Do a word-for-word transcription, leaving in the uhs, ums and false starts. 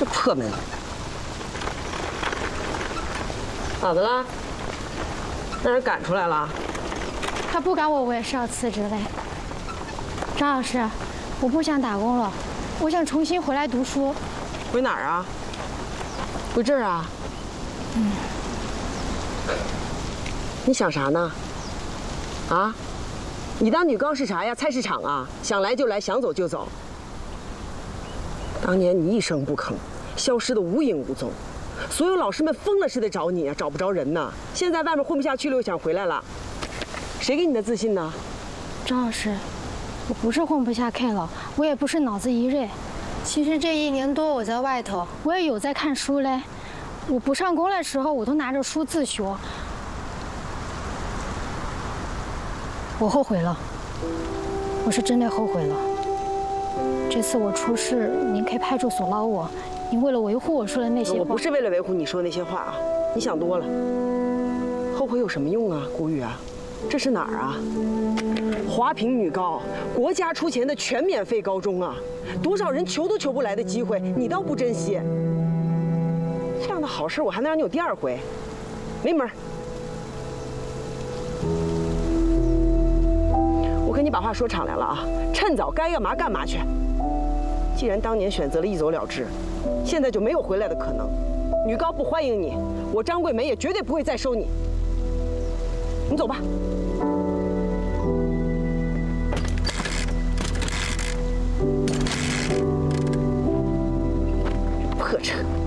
这破门，咋的了？让人赶出来了？ 他不赶我，我也是要辞职嘞。张老师，我不想打工了，我想重新回来读书。 回哪儿啊？回这儿啊？嗯。你想啥呢？啊？你当女高是啥呀？菜市场啊？想来就来，想走就走。当年你一声不吭，消失得无影无踪，所有老师们疯了似的找你啊，找不着人呢。现在外面混不下去了，又想回来了，谁给你的自信呢？ 张老师，我不是混不下去了，我也不是脑子一热。其实这一年多我在外头，我也有在看书嘞。我不上工的时候，我都拿着书自学。我后悔了，我是真的后悔了。这次我出事，您可以派出所捞我。您为了维护我说的那些话， 我不是为了维护你说的那些话啊，你想多了。后悔有什么用啊，古雨啊？这是哪儿啊？华坪女高，国家出钱的全免费高中啊，多少人求都求不来的机会，你倒不珍惜。这样的好事我还能让你有第二回？没门儿！我跟你把话说敞亮了啊，趁早该干嘛干嘛去。既然当年选择了一走了之，现在就没有回来的可能。女高不欢迎你，我张桂梅也绝对不会再收你。你走吧。破车。